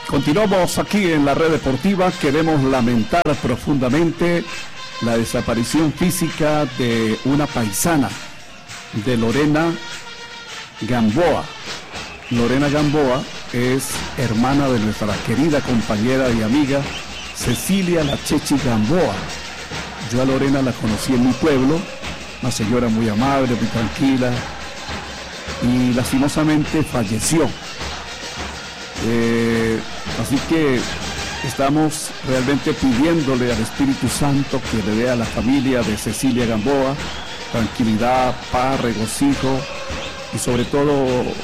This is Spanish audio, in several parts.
Continuamos aquí en la red deportiva. Queremos lamentar profundamente la desaparición física de una paisana, de Lorena Gamboa. Lorena Gamboa es hermana de nuestra querida compañera y amiga Cecilia La Chechi Gamboa. Yo a Lorena la conocí en mi pueblo, una señora muy amable, muy tranquila, y lastimosamente falleció. Así que estamos realmente pidiéndole al Espíritu Santo que le dé a la familia de Cecilia Gamboa tranquilidad, paz, regocijo y sobre todo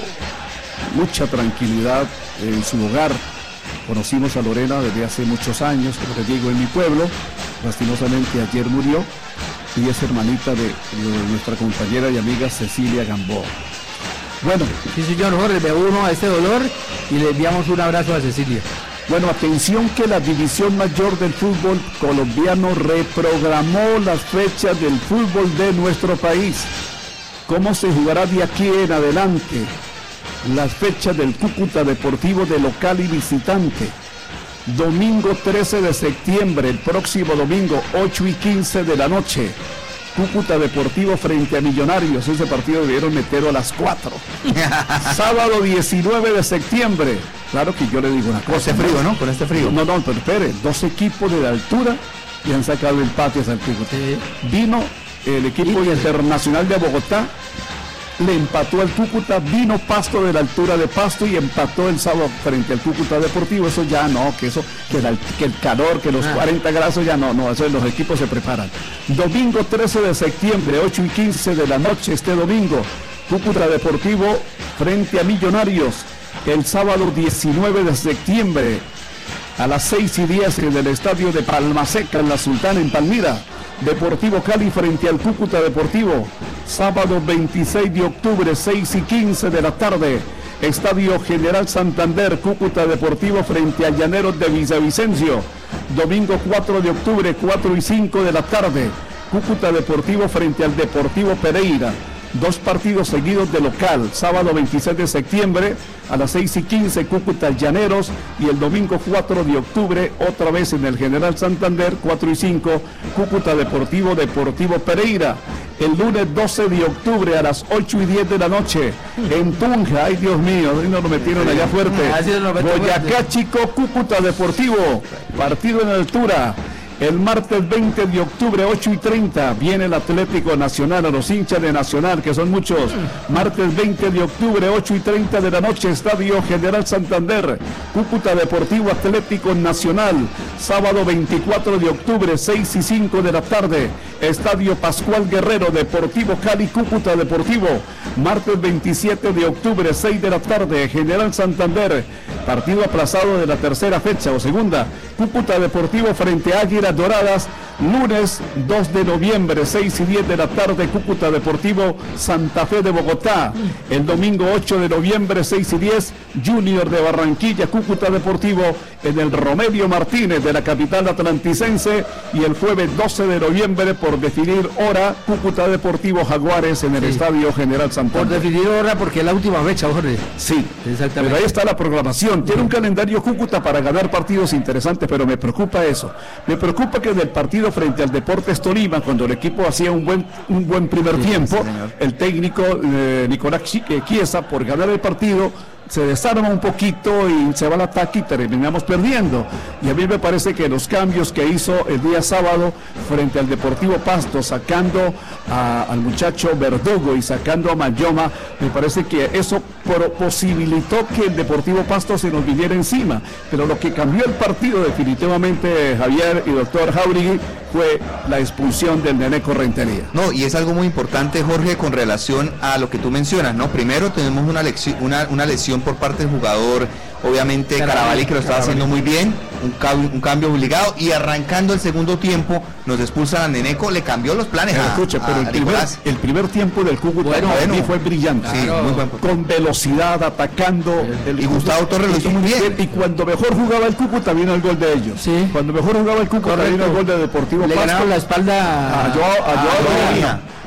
mucha tranquilidad en su hogar. Conocimos a Lorena desde hace muchos años, como les digo, en mi pueblo. Lastimosamente ayer murió y es hermanita de nuestra compañera y amiga Cecilia Gamboa. Bueno, sí señor Jorge, me uno a este dolor y le enviamos un abrazo a Cecilia. Bueno, atención que la división mayor del fútbol colombiano reprogramó las fechas del fútbol de nuestro país. ¿Cómo se jugará de aquí en adelante? Las fechas del Cúcuta Deportivo de local y visitante. Domingo 13 de septiembre, el próximo domingo, 8:15 de la noche. Cúcuta Deportivo frente a Millonarios. Ese partido debieron meterlo a las 4. Sábado 19 de septiembre. Claro que yo le digo una cosa. Con este frío, ¿no? Con este frío. No, pero espere. 2 equipos de la altura y han sacado el patio hacia el Cúcuta. Vino el equipo internacional de Bogotá, le empató al Cúcuta, vino Pasto de la altura de Pasto y empató el sábado frente al Cúcuta Deportivo. Eso ya no, que el calor, que los 40 grados ya no, eso los equipos se preparan. Domingo 13 de septiembre, 8:15 de la noche, este domingo, Cúcuta Deportivo frente a Millonarios. El sábado 19 de septiembre, a las 6:10 en el estadio de Palmaseca, en la Sultana, en Palmira. Deportivo Cali frente al Cúcuta Deportivo. Sábado 26 de octubre, 6:15 de la tarde. Estadio General Santander, Cúcuta Deportivo frente a Llaneros de Villavicencio. Domingo 4 de octubre, 4:05 de la tarde. Cúcuta Deportivo frente al Deportivo Pereira. 2 partidos seguidos de local. Sábado 26 de septiembre a las 6:15 Cúcuta Llaneros y el domingo 4 de octubre otra vez en el General Santander 4:05 Cúcuta Deportivo Pereira. El lunes 12 de octubre a las 8:10 de la noche en Tunja. Ay Dios mío, nos lo metieron allá fuerte. Boyacá Chico, Cúcuta Deportivo, partido en altura. El martes 20 de octubre, 8:30, viene el Atlético Nacional, a los hinchas de Nacional, que son muchos. Martes 20 de octubre, 8:30 de la noche, Estadio General Santander, Cúcuta Deportivo Atlético Nacional. Sábado 24 de octubre, 6:05 de la tarde, Estadio Pascual Guerrero, Deportivo Cali, Cúcuta Deportivo. Martes 27 de octubre, 6 de la tarde, General Santander, partido aplazado de la tercera fecha o segunda, Cúcuta Deportivo frente a Águilas Doradas. Lunes 2 de noviembre, 6:10 de la tarde, Cúcuta Deportivo Santa Fe de Bogotá. El domingo 8 de noviembre, 6:10, Junior de Barranquilla, Cúcuta Deportivo en el Romelio Martínez de la capital atlanticense. Y el jueves 12 de noviembre, por definir hora, Cúcuta Deportivo Jaguares en el Estadio General Santander. Por definir hora porque es la última fecha, Jorge. Sí, exactamente. Pero ahí está la programación. Tiene un calendario Cúcuta para ganar partidos interesantes, pero me preocupa eso. Me preocupa que del partido frente al Deportes Tolima, cuando el equipo hacía un buen primer tiempo, el técnico Nicolás Chiesa, por ganar el partido, se desarma un poquito y se va al ataque y terminamos perdiendo. Y a mí me parece que los cambios que hizo el día sábado frente al Deportivo Pasto, sacando al muchacho Verdugo y sacando a Mayoma, me parece que eso posibilitó que el Deportivo Pasto se nos viniera encima. Pero lo que cambió el partido definitivamente, Javier y doctor Jauregui, fue la expulsión del Neneco Rentería. No, y es algo muy importante, Jorge, con relación a lo que tú mencionas, ¿no? Primero tenemos una lesión por parte del jugador, obviamente Carabalí, que lo estaba haciendo muy bien, un cambio obligado, y arrancando el segundo tiempo nos expulsan a Neneco, le cambió los planes pero el primer tiempo del Cúcuta fue brillante, sí, muy buen, con velocidad, atacando, y Gustavo Torres lo hizo muy bien, y cuando mejor jugaba el Cúcuta vino el gol de ellos, sí. Cuando mejor jugaba el Cúcuta vino el gol de Deportivo le Pasto, ganaron la espalda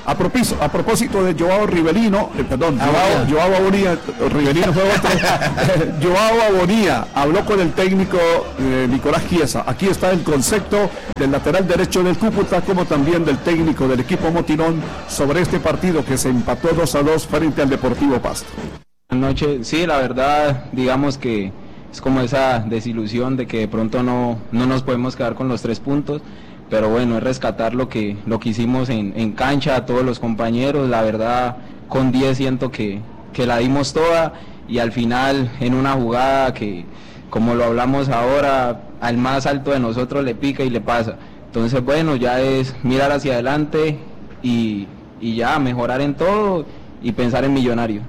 A propósito de Joao Rivelino, Joao Abonía, Rivelino fue otro. Joao Abonía habló con el técnico Nicolás Chiesa. Aquí está el concepto del lateral derecho del Cúcuta, como también del técnico del equipo Motinón, sobre este partido que se empató 2-2 frente al Deportivo Pasto. Buenas noches. Sí, la verdad, digamos que es como esa desilusión de que de pronto no nos podemos quedar con los 3 puntos. Pero bueno, es rescatar lo que hicimos en cancha, a todos los compañeros. La verdad, con 10 siento que la dimos toda, y al final en una jugada que, como lo hablamos ahora, al más alto de nosotros le pica y le pasa. Entonces bueno, ya es mirar hacia adelante y ya mejorar en todo y pensar en Millonario.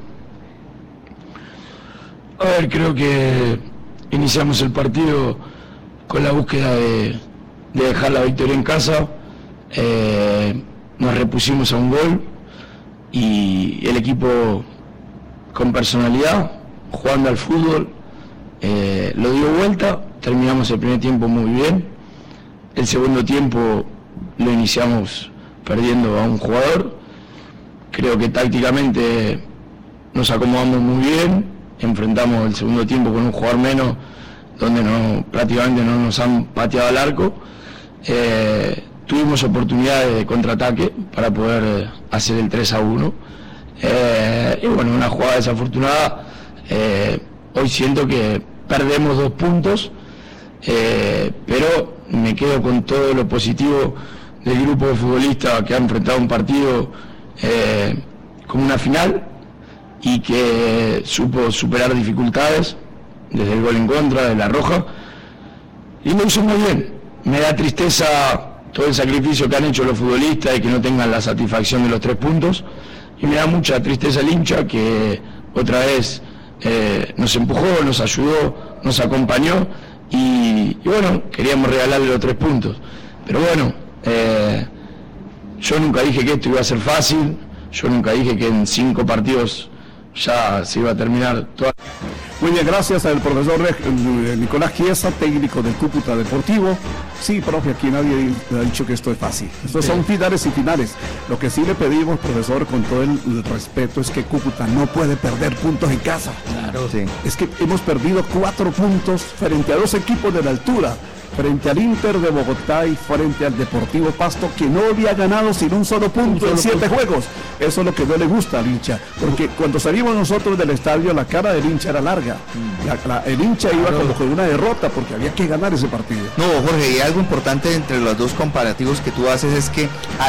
A ver, creo que iniciamos el partido con la búsqueda de dejar la victoria en casa. Nos repusimos a un gol y el equipo con personalidad, jugando al fútbol, lo dio vuelta. Terminamos el primer tiempo muy bien. El segundo tiempo lo iniciamos perdiendo a un jugador. Creo que tácticamente nos acomodamos muy bien. Enfrentamos el segundo tiempo con un jugador menos, donde prácticamente no nos han pateado al arco. Tuvimos oportunidades de contraataque para poder hacer el 3-1, y bueno, una jugada desafortunada. Hoy siento que perdemos 2 puntos, pero me quedo con todo lo positivo del grupo de futbolistas que ha enfrentado un partido como una final y que supo superar dificultades desde el gol en contra de la roja, y lo hizo muy bien. Me da tristeza todo el sacrificio que han hecho los futbolistas y que no tengan la satisfacción de los 3 puntos, y me da mucha tristeza el hincha que otra vez nos empujó, nos ayudó, nos acompañó, y bueno, queríamos regalarle los 3 puntos, pero bueno, yo nunca dije que esto iba a ser fácil, yo nunca dije que en 5 partidos ya se iba a terminar toda. Muy bien, gracias al profesor Nicolás Chiesa, técnico del Cúcuta Deportivo. Sí, profe, aquí nadie ha dicho que esto es fácil. Estos son finales y finales. Lo que sí le pedimos, profesor, con todo el respeto, es que Cúcuta no puede perder puntos en casa. Claro, sí. Es que hemos perdido 4 puntos frente a 2 equipos de la altura, frente al Inter de Bogotá y frente al Deportivo Pasto, que no había ganado sin un solo punto en 7 juegos. Eso es lo que no le gusta al hincha, porque cuando salimos nosotros del estadio, la cara del hincha era larga. El hincha iba como con una derrota, porque había que ganar ese partido. No, Jorge, y algo importante entre los 2 comparativos que tú haces es que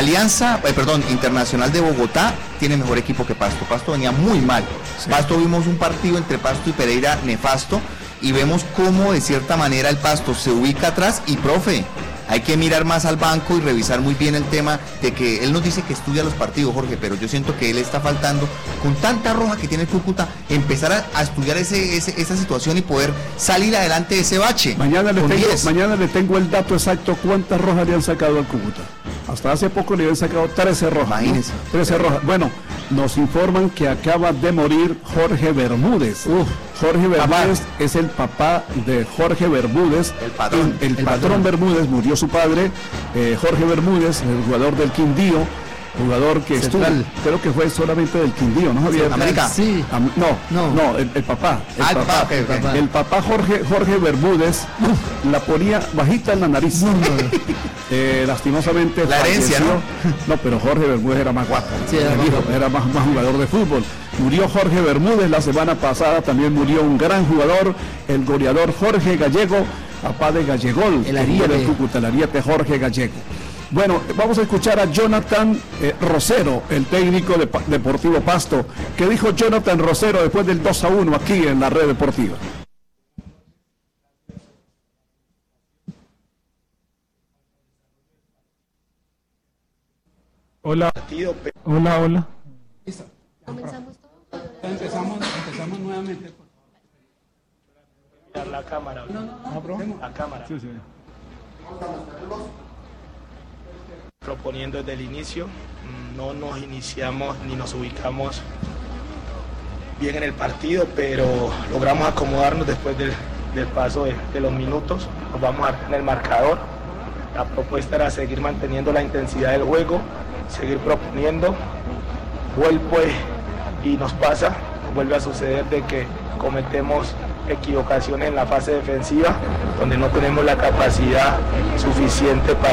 Internacional de Bogotá tiene mejor equipo que Pasto. Pasto venía muy mal. Sí. Pasto, vimos un partido entre Pasto y Pereira nefasto, y vemos cómo de cierta manera el Pasto se ubica atrás. Y profe, hay que mirar más al banco y revisar muy bien el tema de que él nos dice que estudia los partidos, Jorge, pero yo siento que él está faltando, con tanta roja que tiene el Cúcuta, empezar a estudiar esa situación y poder salir adelante de ese bache. Mañana le tengo el dato exacto cuántas rojas le han sacado al Cúcuta. Hasta hace poco le habían sacado 13 rojas. Imagínense. ¿No? 13 rojas. Bueno, nos informan que acaba de morir Jorge Bermúdez. Jorge Bermúdez es el papá de Jorge Bermúdez. El patrón Bermúdez, murió su padre, Jorge Bermúdez, el jugador del Quindío, jugador que estuvo, creo que fue solamente del Quindío, ¿no, Javier? América. Sí. No, el papá. El papá Jorge Bermúdez la ponía bajita en la nariz. Lastimosamente la herencia, ¿no? Pero Jorge Bermúdez era más guapo, sí, era más jugador de fútbol. Murió Jorge Bermúdez la semana pasada, también murió un gran jugador, el goleador Jorge Gallego, papá de Gallegol, el Ariete del Cúcuta, el Ariete Jorge Gallego. Bueno, vamos a escuchar a Jonathan Rosero, el técnico de Deportivo Pasto. ¿Qué dijo Jonathan Rosero después del 2-1 aquí en la red deportiva? Hola. Hola. ¿Listo? ¿Comenzamos todo? Empezamos nuevamente. La cámara. La cámara. Sí. Proponiendo desde el inicio, no nos iniciamos ni nos ubicamos bien en el partido, pero logramos acomodarnos después del paso de los minutos. Nos vamos en el marcador. La propuesta era seguir manteniendo la intensidad del juego, seguir proponiendo. Vuelve y nos pasa, vuelve a suceder de que cometemos equivocaciones en la fase defensiva, donde no tenemos la capacidad suficiente para